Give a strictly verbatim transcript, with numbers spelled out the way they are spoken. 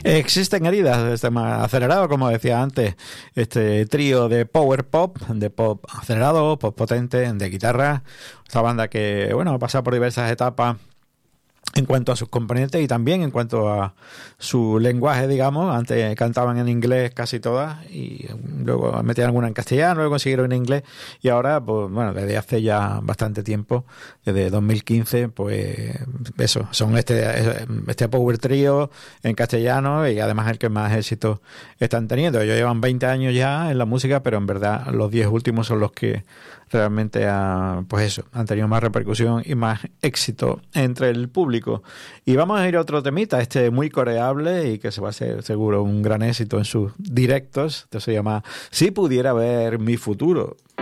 Existen heridas, este más acelerado, como decía antes, este trío de power pop, de pop acelerado, pop potente, de guitarra, esta banda que, bueno, ha pasado por diversas etapas en cuanto a sus componentes y también en cuanto a su lenguaje, digamos. Antes cantaban en inglés casi todas y luego metían alguna en castellano, luego consiguieron en inglés y ahora, pues bueno, desde hace ya bastante tiempo, desde dos mil quince, pues eso, son este este power trío en castellano y además el que más éxito están teniendo. Ellos llevan veinte años ya en la música, pero en verdad los diez últimos son los que realmente ha, pues eso, han tenido más repercusión y más éxito entre el público. Y vamos a ir a otro temita, este muy coreable y que se va a hacer seguro un gran éxito en sus directos. Esto se llama Si pudiera ver mi futuro.